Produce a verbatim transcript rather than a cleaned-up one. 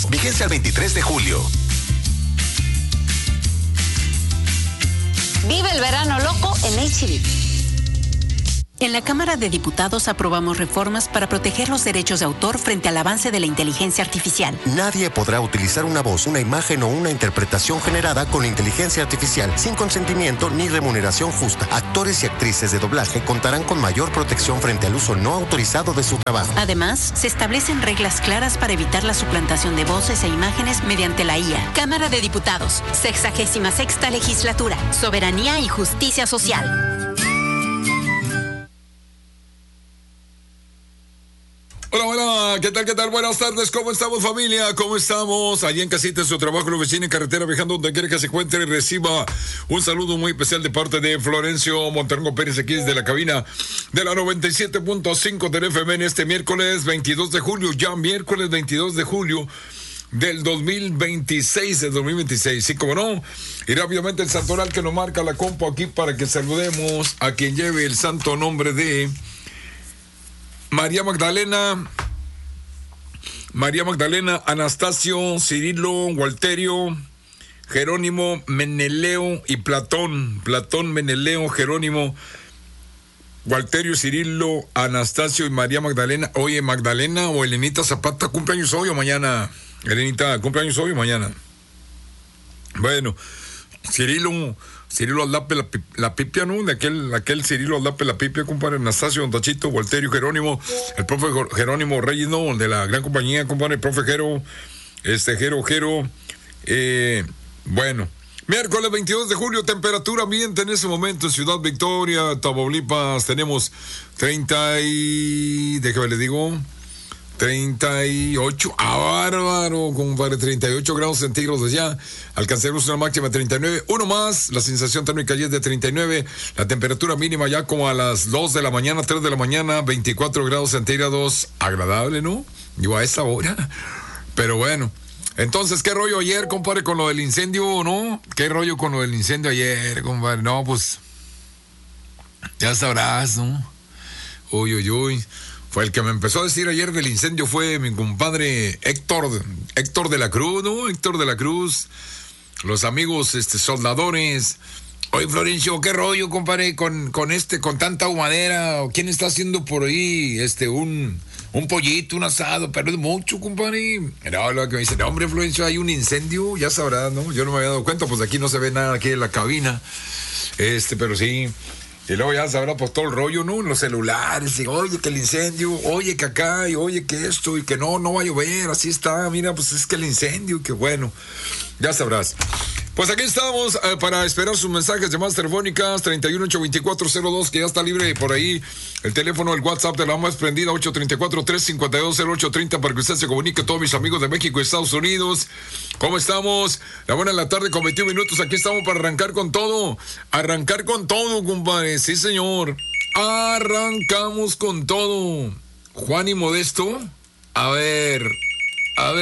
Vigencia el veintitrés de julio. Vive el verano loco en H E B. En la Cámara de Diputados aprobamos reformas para proteger los derechos de autor frente al avance de la inteligencia artificial. Nadie podrá utilizar una voz, una imagen o una interpretación generada con inteligencia artificial sin consentimiento ni remuneración justa. Actores y actrices de doblaje contarán con mayor protección frente al uso no autorizado de su trabajo. Además, se establecen reglas claras para evitar la suplantación de voces e imágenes mediante la I A. Cámara de Diputados, sexagésima sexta legislatura, soberanía y justicia social. Hola, hola, ¿qué tal, qué tal? Buenas tardes, ¿cómo estamos, familia? ¿Cómo estamos? Allí en casita, en su trabajo, en la oficina, en carretera, viajando donde quiera que se encuentre, reciba un saludo muy especial de parte de Florencio Monterrón Pérez, aquí desde la cabina de la noventa y siete punto cinco del F M en este miércoles veintidós de julio, ya miércoles veintidós de julio del dos mil veintiséis, del dos mil veintiséis, sí, como no. Y rápidamente el santoral que nos marca la compo aquí para que saludemos a quien lleve el santo nombre de María Magdalena, María Magdalena, Anastasio, Cirilo, Walterio, Jerónimo, Meneleo y Platón. Platón, Meneleo, Jerónimo, Walterio, Cirilo, Anastasio y María Magdalena. Oye, Magdalena o Elenita Zapata, cumpleaños hoy o mañana. Elenita, cumpleaños hoy o mañana. Bueno, Cirilo... Cirilo Aldape la, la Pipia, ¿no? De aquel, aquel Cirilo Aldape la Pipia, compadre. Anastasio, Don Tachito, Walterio, Jerónimo, el profe Jerónimo Reyes, ¿no? De la gran compañía, compadre, el profe Jero, este, Jero, Jero. Eh, bueno, miércoles veintidós de julio, temperatura ambiente en ese momento en Ciudad Victoria, Tamaulipas, tenemos treinta y... déjame le digo... treinta y ocho, ¡ah, bárbaro! Compadre, treinta y ocho grados centígrados ya. Alcanzaremos una máxima de treinta y nueve. Uno más, la sensación térmica ya es de treinta y nueve. La temperatura mínima ya como a las dos de la mañana, tres de la mañana, veinticuatro grados centígrados. Agradable, ¿no? Yo a esa hora. Pero bueno. Entonces, ¿qué rollo ayer, compadre, con lo del incendio, no? ¿Qué rollo con lo del incendio ayer, compadre? No, pues... ya sabrás, ¿no? Uy, uy, uy. Fue el que me empezó a decir ayer del incendio, fue mi compadre Héctor, Héctor de la Cruz, ¿no? Héctor de la Cruz, los amigos este, soldadores. Oye, Florencio, ¿qué rollo, compadre, con, con este, con tanta humadera? ¿Quién está haciendo por ahí este, un, un pollito, un asado? Pero es mucho, compadre. No, lo que me dice, no, hombre, Florencio, hay un incendio, ya sabrás, ¿no? Yo no me había dado cuenta, pues aquí no se ve nada aquí en la cabina, este, pero sí... Y luego ya sabrá pues todo el rollo, ¿no? En los celulares, y oye que el incendio, oye que acá, y oye que esto, y que no, no va a llover, así está, mira, pues es que el incendio, que bueno, ya sabrás. Pues aquí estamos eh, para esperar sus mensajes, llamadas telefónicas, treinta y uno, ocho veinticuatro, cero dos, que ya está libre por ahí el teléfono, el WhatsApp de la más prendida, ocho treinta y cuatro, trescientos cincuenta y dos, cero ocho treinta, para que usted se comunique, todos mis amigos de México y Estados Unidos. ¿Cómo estamos? La buena en la tarde con veintiún minutos, aquí estamos para arrancar con todo, arrancar con todo, compadre, sí señor, arrancamos con todo. Juan y Modesto, a ver, a ver.